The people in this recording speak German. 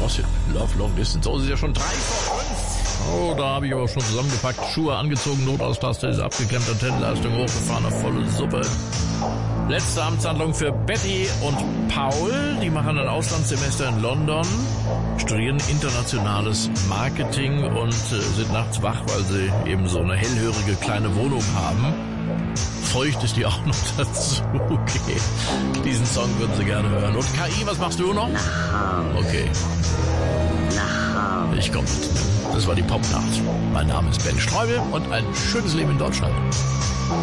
aus. Love Long Distance. So, es ist ja schon 3 vor 5. Oh, da habe ich aber schon zusammengepackt. Schuhe angezogen, Notaustaste ist abgeklemmt, Antennenleistung hochgefahren auf volle Suppe. Letzte Amtshandlung für Betty und Paul. Die machen ein Auslandssemester in London, studieren internationales Marketing und sind nachts wach, weil sie eben so eine hellhörige kleine Wohnung haben. Feucht ist die auch noch dazu. Okay. Diesen Song würden sie gerne hören. Und KI, was machst du noch? Okay. Ich komme mit. Das war die Popnacht. Mein Name ist Ben Streubel und ein schönes Leben in Deutschland.